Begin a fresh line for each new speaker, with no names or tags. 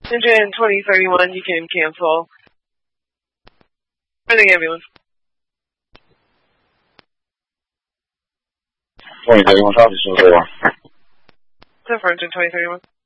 Engine 2031, you can cancel. For the ambulance.
2031 traffic, so
10 for engine 2031.